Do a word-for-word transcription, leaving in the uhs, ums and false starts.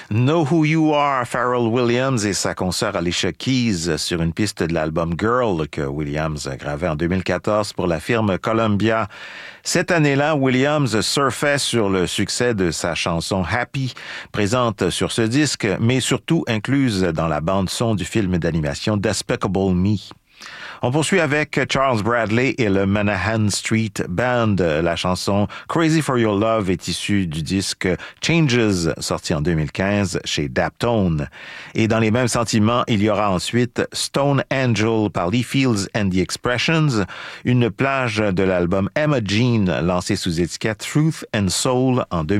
Know Who You Are, Pharrell Williams et sa consoeur Alicia Keys sur une piste de l'album Girl que Williams a gravé en deux mille quatorze pour la firme Columbia. Cette année-là, Williams surfait sur le succès de sa chanson Happy, présente sur ce disque, mais surtout incluse dans la bande-son du film d'animation Despicable Me. On poursuit avec Charles Bradley et le Manahan Street Band. La chanson Crazy for Your Love est issue du disque Changes, sorti en deux mille quinze chez Daptone. Et dans les mêmes sentiments, il y aura ensuite Stone Angel par Lee Fields and the Expressions, une plage de l'album Emma Jean lancé sous étiquette Truth and Soul en deux mille quinze.